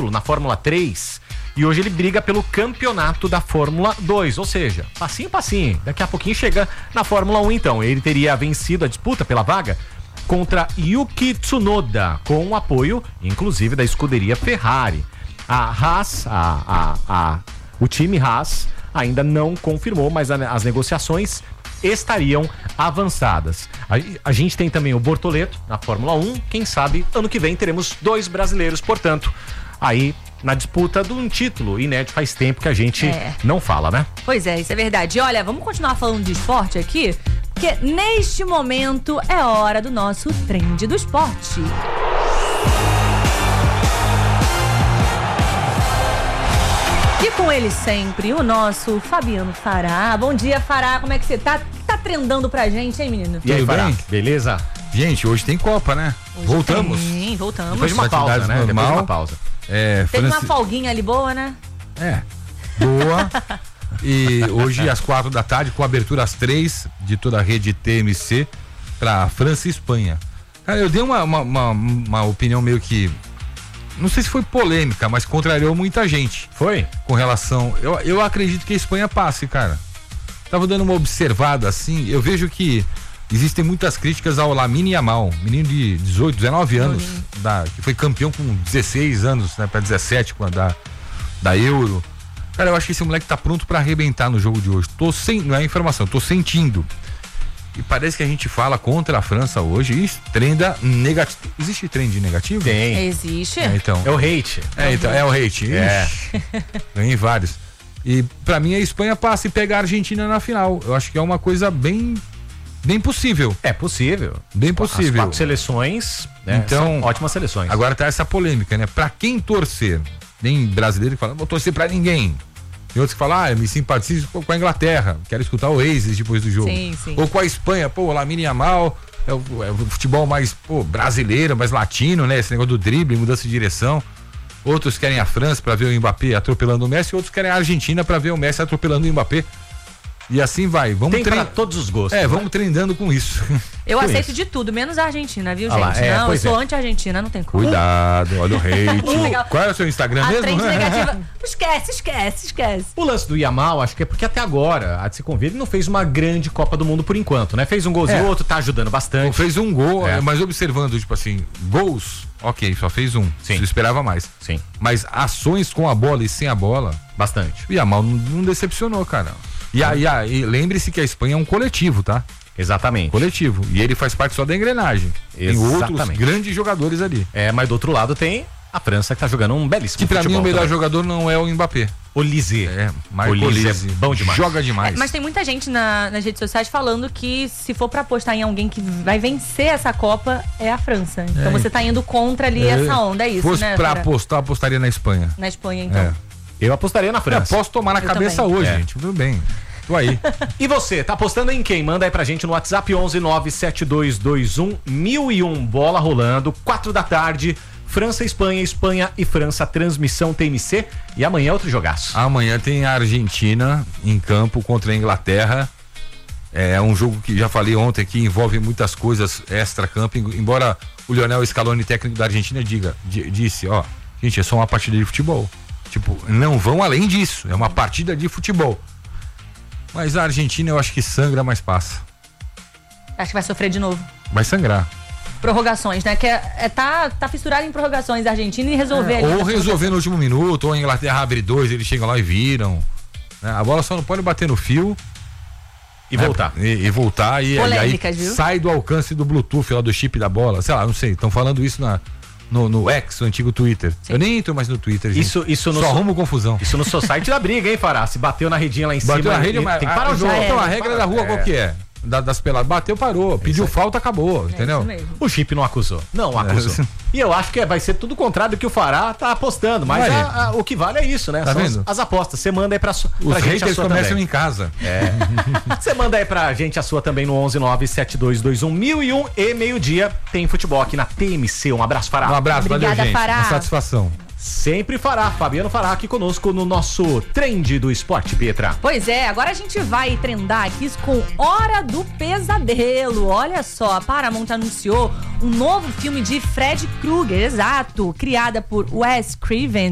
título na Fórmula 3 e hoje ele briga pelo campeonato da Fórmula 2, ou seja, passinho, daqui a pouquinho chega na Fórmula 1 então. Ele teria vencido a disputa pela vaga contra Yuki Tsunoda, com o apoio, inclusive, da escuderia Ferrari. A Haas, o time Haas ainda não confirmou, mas as negociações estariam avançadas. A gente tem também o Bortoleto na Fórmula 1. Quem sabe ano que vem teremos 2 brasileiros, portanto, aí na disputa de um título inédito. Faz tempo que a gente não fala, né? Pois é, isso é verdade. E olha, vamos continuar falando de esporte aqui, porque neste momento é hora do nosso Trend do Esporte. E com ele sempre, o nosso Fabiano Fará. Bom dia, Fará, como é que você tá? O que tá trendando pra gente, hein, menino? E aí, Fará, beleza? Gente, hoje tem Copa, né? Voltamos. Sim, voltamos. Depois de uma pausa, né? Depois de uma pausa. Teve uma folguinha ali boa, né? Boa. E hoje às 4 da tarde, com abertura às 3 de toda a rede TMC pra França e Espanha. Cara, eu dei uma opinião meio que, não sei se foi polêmica, mas contrariou muita gente. Foi? Com relação, eu acredito que a Espanha passe, cara. Tava dando uma observada assim, eu vejo que existem muitas críticas ao Lamine Yamal, menino de 18, 19 anos, que foi campeão com 16 anos, né, pra 17, da Euro. Cara, eu acho que esse moleque tá pronto pra arrebentar no jogo de hoje. Não é informação, tô sentindo. E parece que a gente fala contra a França hoje e trenda negativo. Existe trend negativo? Tem. Existe. Então. É o hate. Então, é o hate. Tem vários. E pra mim a Espanha passa e pega a Argentina na final. Eu acho que é uma coisa bem possível. É possível. Bem possível. As 4 seleções, né, então, são ótimas seleções. Agora tá essa polêmica, né? Pra quem torcer? Tem brasileiro que fala, não vou torcer pra ninguém. Tem outros que falam, eu me simpatizo com a Inglaterra, quero escutar o Oasis depois do jogo. Sim. Ou com a Espanha, o Lamine Yamal é o futebol mais brasileiro, mais latino, né? Esse negócio do drible, mudança de direção. Outros querem a França pra ver o Mbappé atropelando o Messi, outros querem a Argentina pra ver o Messi atropelando o Mbappé. E assim vai. Vamos pra todos os gostos. Vamos treinando com isso. Eu aceito de tudo, menos a Argentina, viu, gente? Lá, eu sou anti-Argentina, não tem como. Cuidado, olha o hate. Qual é o seu Instagram mesmo? Trend negativa. Esquece. O lance do Yamal, acho que é porque até agora, a de se convir, ele não fez uma grande Copa do Mundo por enquanto, né? Fez um golzinho, outro tá ajudando bastante. Fez um gol, mas observando, tipo assim, gols, ok, só fez um. Sim. Você esperava mais. Sim. Mas ações com a bola e sem a bola, bastante. O Yamal não decepcionou, cara. E lembre-se que a Espanha é um coletivo, tá? Exatamente. Coletivo. E ele faz parte só da engrenagem. Exatamente. Tem outros grandes jogadores ali. Mas do outro lado tem a França que tá jogando um belíssimo futebol. Que pra mim o melhor também. jogador não é o Mbappé. Olise. Olise é bom demais. Joga demais. Mas tem muita gente nas redes sociais falando que se for pra apostar em alguém que vai vencer essa Copa, é a França. Então você tá indo contra ali essa onda, é isso, fosse né? Pra apostar, apostaria na Espanha. Na Espanha, então. Eu apostaria na França. Posso tomar na cabeça também. hoje, gente. Tudo bem. Tô aí. E você, tá apostando em quem? Manda aí pra gente no WhatsApp 11972211001. Bola rolando, 4 da tarde. França, Espanha e França, transmissão TMC. E amanhã é outro jogaço. Amanhã tem a Argentina em campo contra a Inglaterra. É um jogo que já falei ontem que envolve muitas coisas extra-campo. Embora o Lionel Scaloni, técnico da Argentina, disse, gente, é só uma partida de futebol. Tipo, não vão além disso. É uma partida de futebol. Mas a Argentina eu acho que sangra, mas passa. Acho que vai sofrer de novo. Vai sangrar. Prorrogações, né? Que tá fissurado em prorrogações a Argentina e resolver ali. Ou resolver no último minuto, ou a Inglaterra abre 2, eles chegam lá e viram. A bola só não pode bater no fio. E voltar. E voltar. E aí viu? Sai do alcance do Bluetooth lá do chip da bola. Sei lá, não sei. Estão falando isso no X, o antigo Twitter. Sim. Eu nem entro mais no Twitter, gente. Isso só arrumo confusão. Isso no society da briga, hein, Fará? Se bateu na redinha lá em cima. Bateu na rede, mas tem que parar o jogo. Então a regra da rua qual que é? Das peladas. Bateu, parou. Pediu falta, acabou. Entendeu? O chip não acusou. Não acusou. E eu acho que vai ser tudo o contrário do que o Fará tá apostando. Mas o que vale é isso, né? Tá vendo? As apostas. Você manda aí pra Os gente haters começam em casa. Você manda aí pra gente a sua também no 11972211001 e meio-dia tem futebol aqui na TMC. Um abraço, Fará. Um abraço, obrigada, valeu, gente. Fará. Uma satisfação. Sempre Fará, Fabiano Fará aqui conosco no nosso Trend do Esporte, Pietra. Pois é, agora a gente vai trendar aqui com Hora do Pesadelo. Olha só, a Paramount anunciou um novo filme de Fred Krueger, exato, criada por Wes Craven.